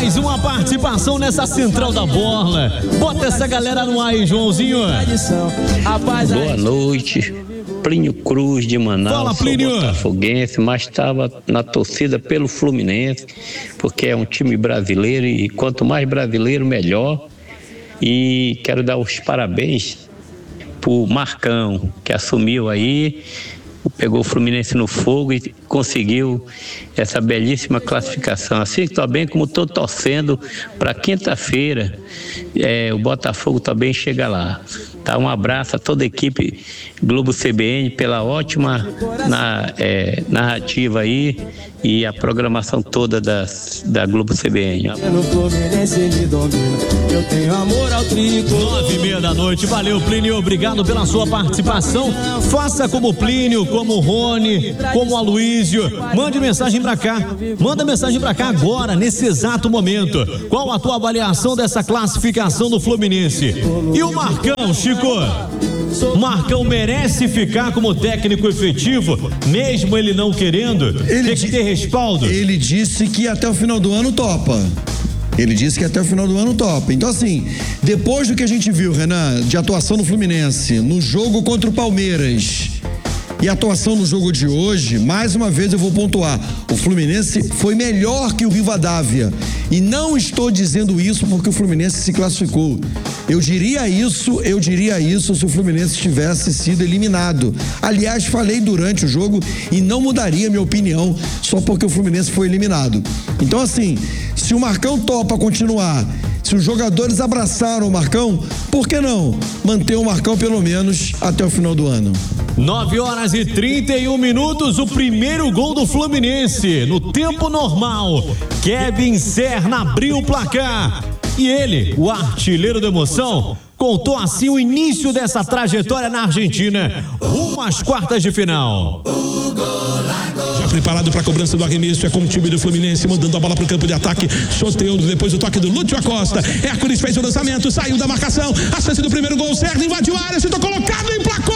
Mais uma participação nessa Central da Bola. Bota essa galera no ar aí, Joãozinho. Boa noite. Plínio Cruz de Manaus. Fala, Plínio. Sou botafoguense, mas estava na torcida pelo Fluminense, porque é um time brasileiro e quanto mais brasileiro, melhor. E quero dar os parabéns pro Marcão, que assumiu aí, pegou o Fluminense no fogo e conseguiu essa belíssima classificação. Assim também como estou torcendo para quinta-feira, o Botafogo também chega lá. Tá, um abraço a toda a equipe Globo CBN pela ótima narrativa aí e a programação toda da Globo CBN. No Fluminense ele domina, eu tenho amor ao tricolor. 9:30 da noite, valeu Plínio, obrigado pela sua participação. Faça como Plínio, como o Rony, como o Aloísio, mande mensagem pra cá, manda mensagem pra cá agora, nesse exato momento. Qual a tua avaliação dessa classificação do Fluminense? E o Marcão, Chico? Marcão merece ficar como técnico efetivo, mesmo ele não querendo? Tem que ter respaldo? Ele disse que até o final do ano topa. Então, assim, depois do que a gente viu, Renan, de atuação do Fluminense no jogo contra o Palmeiras e a atuação no jogo de hoje, mais uma vez eu vou pontuar, o Fluminense foi melhor que o Rivadavia. E não estou dizendo isso porque o Fluminense se classificou. Eu diria isso se o Fluminense tivesse sido eliminado. Aliás, falei durante o jogo e não mudaria minha opinião só porque o Fluminense foi eliminado. Então, assim, se o Marcão topa continuar, se os jogadores abraçaram o Marcão, por que não manter o Marcão pelo menos até o final do ano? 9:31, o primeiro gol do Fluminense no tempo normal. Kevin Serna abriu o placar. E ele, o artilheiro da emoção, contou assim o início dessa trajetória na Argentina, rumo às quartas de final. Já preparado para a cobrança do arremesso, é com o time do Fluminense, mandando a bola para o campo de ataque. Soteando, depois do toque do Lúcio Acosta. Hércules fez o lançamento, saiu da marcação. A chance do primeiro gol, Serna invadiu a área, se colocado, emplacou.